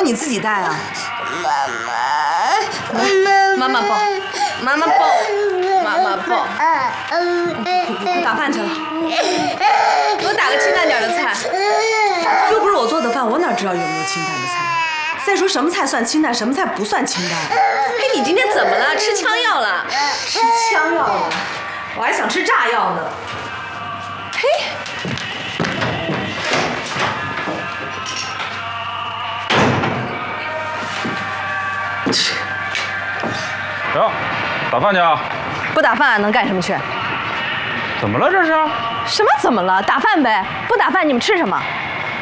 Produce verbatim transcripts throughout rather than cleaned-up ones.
包你自己带啊。 妈妈，妈妈抱，妈妈抱，妈妈抱。 我打饭去了。 给我打个清淡点的菜。 又不是我做的饭，我哪知道有没有清淡的菜？再说什么菜算清淡，什么菜不算清淡？ 哎，你今天怎么了？吃枪药了？ 吃枪药了？我还想吃炸药呢。 嘿。 行，打饭去啊！ 不打饭能干什么去？ 怎么了这是？ 什么怎么了？打饭呗！不打饭你们吃什么？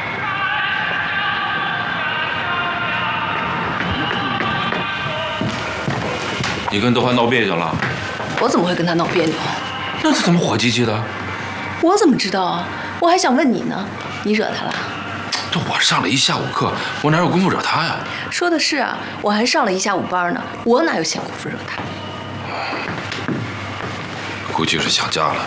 你跟德欢闹别扭了？ 我怎么会跟他闹别扭？ 那他怎么火唧唧的？ 我怎么知道啊？我还想问你呢，你惹他了？ 这我上了一下午课，我哪有功夫惹他呀？ 说的是啊，我还上了一下午班呢，我哪有闲工夫惹他？ 估计是想家了。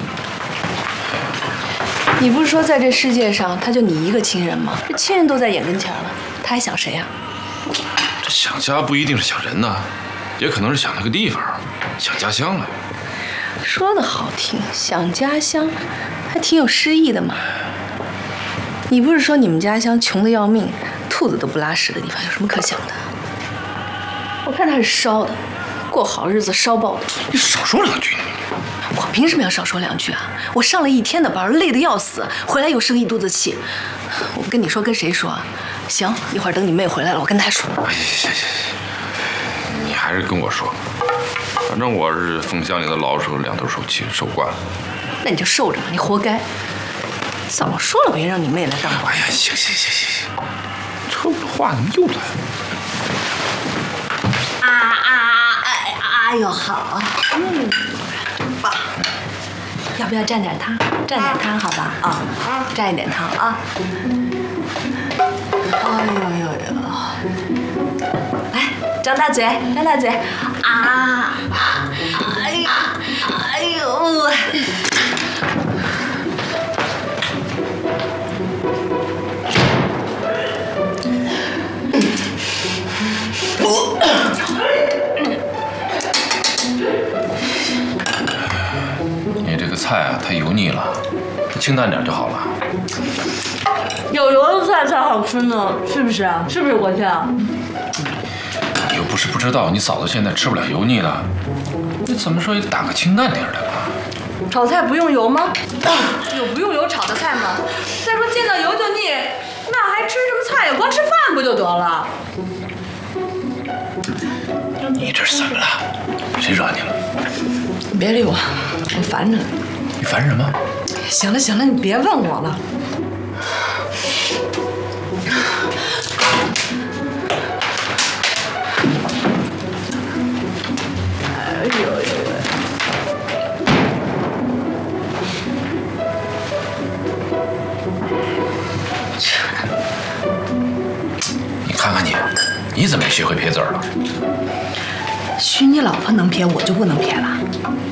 你不是说在这世界上他就你一个亲人吗？这亲人都在眼跟前了，他还想谁呀？ 这想家不一定是想人呐，也可能是想那个地方，想家乡了。 说的好听，想家乡，还挺有诗意的嘛。你不是说你们家乡穷得要命，兔子都不拉屎的地方，有什么可想的？我看他是烧的，过好日子烧爆的。 你少说两句。 我凭什么要少说两句啊？我上了一天的班，累得要死，回来又生一肚子气。我不跟你说，跟谁说啊？行，一会儿等你妹回来了，我跟她说。 哎，行行行，你还是跟我说。反正我是风箱里的老鼠，两头受气，受惯了。 那你就受着吧，你活该。早说了，别让你妹来当我。 哎呀，行行行行行，这话怎么又来了？ 啊啊哎哎呦好，嗯，棒。要不要蘸点汤？蘸点汤好吧？啊，蘸一点汤啊。哎呦呦呦！来，张大嘴，张大嘴。啊！哎呀！哎呦！ 你这个菜啊，太油腻了，清淡点就好了。 有油的菜才好吃呢，是不是啊？是不是国庆？ 你又不是不知道，你嫂子现在吃不了油腻的，你怎么说也得打个清淡点的吧？ 炒菜不用油吗？有不用油炒的菜吗？再说见到油就腻，那还吃什么菜呀？光吃饭不就得了？ 你这是怎么了？谁惹你了？ 你别理我，我烦着呢。 你烦什么？ 行了行了，你别问我了。哎呦呦呦！ 你看看你，你怎么也学会撇字儿了？ 许你老婆能撇，我就不能撇了？